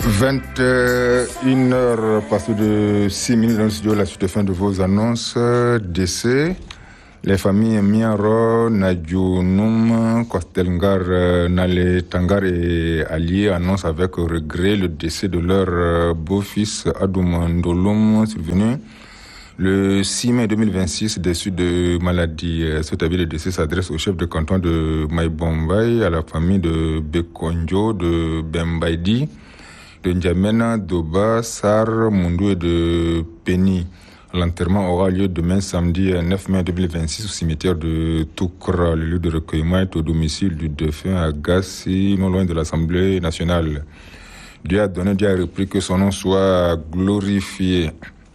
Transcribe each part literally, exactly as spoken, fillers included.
vingt et une heures passées de six minutes dans le studio, la suite de fin de vos annonces décès. Les familles Miaro, Nadjounum, Kostelngar, Nale Tangar et Ali annoncent avec regret le décès de leur beau-fils Adoum Ndolum, survenu le six mai deux mille vingt-six, déçu de maladie. Cet avis de décès s'adresse au chef de canton de Maïbombay, à la famille de Bekonjo, de Bembaidi, de N'Djamena, d'Oba, Sar, Mundu et de Peni. L'enterrement aura lieu demain samedi neuf mai deux mille vingt-six au cimetière de Toukra. Le lieu de recueillement est au domicile du défunt à Gassi, non loin de l'Assemblée nationale. Dieu a donné, Dieu a repris, que son nom soit glorifié.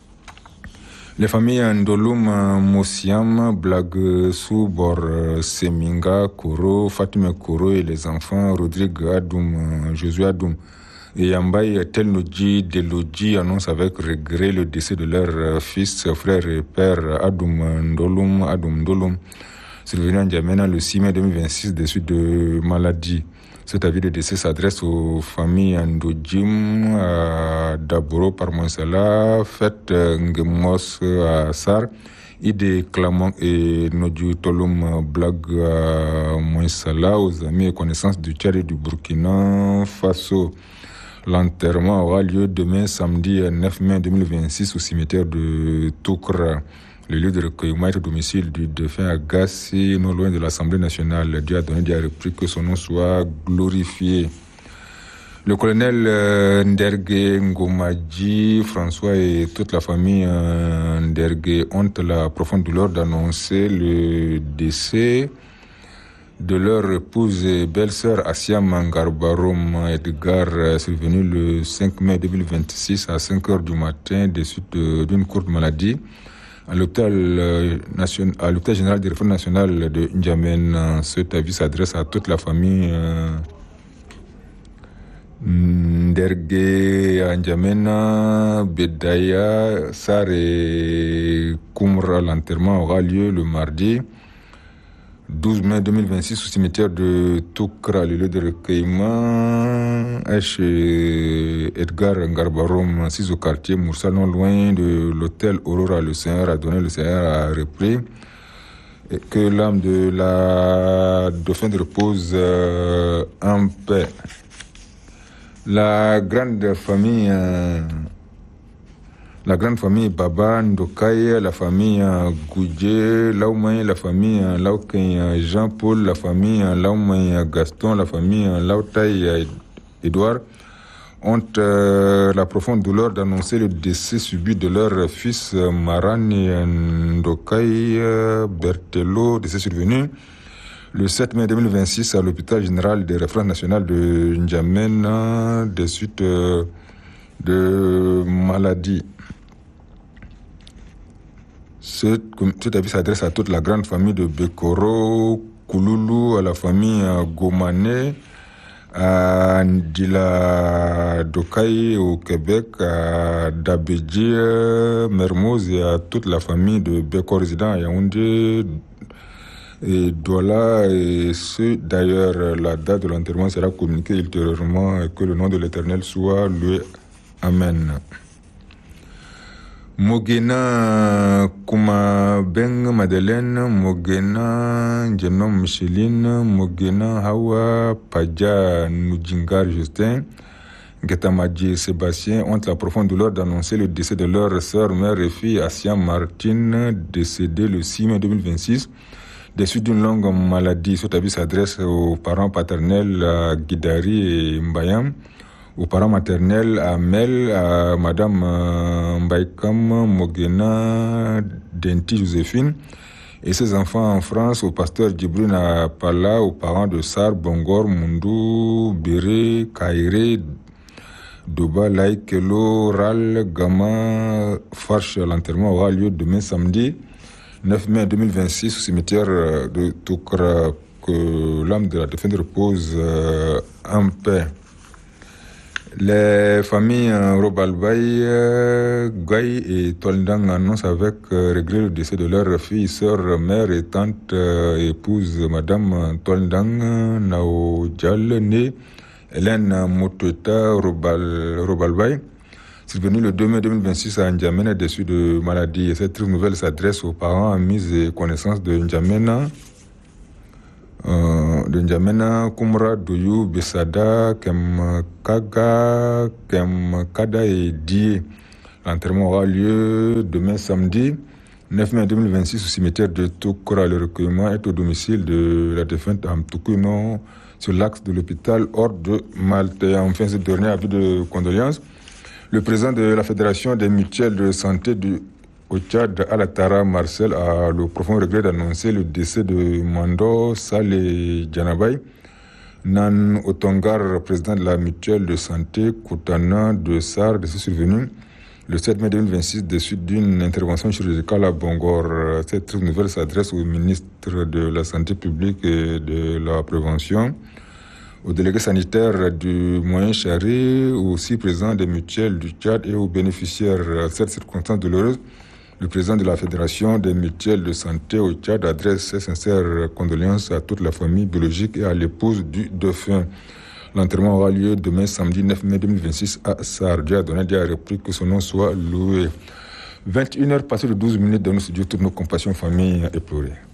Les familles Ndolum, Mosiam, Blag Soubor, Seminga, Koro, Fatima Koro et les enfants Rodrigue Adoum, Josué Adoum et Yambaye Telnoji Deloji annoncent avec regret le décès de leur fils, frère et père Adoum Ndolum, Adoum Ndolum, survenu en N'Djamena le six mai deux mille vingt-six des suites de maladie. Cet avis de décès s'adresse aux familles Ndojim, à Daboro par Monsala, Fête Ngemos à Sar, Ide Klamon et Nodju Tolum Blag à Monsala, aux amis et connaissances du Tchad et du Burkina Faso. L'enterrement aura lieu demain samedi neuf mai deux mille vingt-six au cimetière de Toukra. Le lieu de recueillement est au domicile du défunt à Gassi, non loin de l'Assemblée nationale. Dieu a donné, Dieu a repris, que son nom soit glorifié. Le colonel euh, Ndergue Ngomadji, François et toute la famille euh, Ndergue ont la profonde douleur d'annoncer le décès de leur épouse et belle-sœur Asia Mangarbarom Edgar, survenu le cinq mai deux mille vingt-six à cinq heures du matin des suites d'une courte maladie à l'hôpital, euh, national, à l'hôpital général des réformes nationales de N'Djamena. Cet avis s'adresse à toute la famille euh, Ndergue à N'Djamena, Bedaya, Sar et Koumra. L'enterrement aura lieu le mardi douze mai deux mille vingt-six au cimetière de Toukra. Le lieu de recueillement est chez Edgar Ngarbarom, six au quartier Moussa, non loin de l'hôtel Aurora. Le Seigneur a donné, le Seigneur a repris, et que l'âme de la dauphine repose euh, en paix. La grande famille euh, La grande famille Baba Ndokaye, la famille Goudje, Laoumay, la famille Laoukay Jean-Paul, la famille Laoumay Gaston, la famille Laoutaï Edouard ont euh, la profonde douleur d'annoncer le décès subi de leur fils Marani Ndokaye Bertello, décès survenu le sept mai deux mille vingt-six à l'hôpital général des références nationales de N'Djamena des suites euh, de maladie. Cet, cet avis s'adresse à toute la grande famille de Bekoro, Kouloulou, à la famille Gomane, à Ndila Dokaï au Québec, à Dabedji, Mermoz et à toute la famille de Beko résident à Yaoundé et Douala. Et ce, d'ailleurs, la date de l'enterrement sera communiquée ultérieurement et que le nom de l'Éternel soit loué. Amen. Mogena Kuma Beng Madeleine, Mogena Jenom Micheline, Mogena Hawa Padja Nujingar Justin, Getamadji Sébastien ont la profonde douleur d'annoncer le décès de leur sœur, mère et fille Asia Martine, décédée le six mai deux mille vingt-six, des suites d'une longue maladie. Cet avis s'adresse aux parents paternels à Guidari et Mbayam, aux parents maternels à Mel, à Madame Mbaïkam Mogena Denti Joséphine et ses enfants en France, au pasteur Djibrina Pala, aux parents de Sar, Bongor, Mundu, Béré, Kairé, Doba, Laïkelo, Ral, Gama, Farche. L'enterrement aura lieu demain samedi neuf mai deux mille vingt-six au cimetière de Toukra. Que l'âme de la défunte repose en paix. Les familles Robalbaï, Gaï et Toldang annoncent avec regret le décès de leur fille, sœur, mère et tante, épouse, Madame Toldang Nao Djal, née Hélène Motota Robalbay, survenue le deux mai deux mille vingt-six à N'Djamena, déçue de maladie. Et cette nouvelle s'adresse aux parents, amis et connaissances de N'Djamena, euh, de N'Djamena, Kumra, Doyou, Bessada, Kem Kaga, Kem Kada et Die. L'enterrement aura lieu demain samedi neuf mai deux mille vingt-six au cimetière de Toukora. Le recueillement est au domicile de la défunte à Mtukuno, sur l'axe de l'hôpital hors de Malte. Enfin, ce dernier avis de condoléances. Le président de la Fédération des mutuelles de santé du au Tchad, Alatara Marcel, a le profond regret d'annoncer le décès de Mando Saleh Djanabay, Nan Otongar, président de la mutuelle de santé Koutana de Sar, de ce survenu le sept mai deux mille vingt-six, des suites d'une intervention chirurgicale à Bongor. Cette nouvelle s'adresse au ministre de la Santé publique et de la Prévention, au délégué sanitaire du Moyen-Chari, aussi président des mutuelles du Tchad et aux bénéficiaires. À cette circonstance douloureuse, le président de la Fédération des mutuelles de santé au Tchad adresse ses sincères condoléances à toute la famille biologique et à l'épouse du défunt. L'enterrement aura lieu demain samedi neuf mai deux mille vingt-six à Sardia. Donadia a repris que son nom soit loué. vingt et une heures passées de douze minutes dans nos studios, toutes nos compassions, familles éplorées.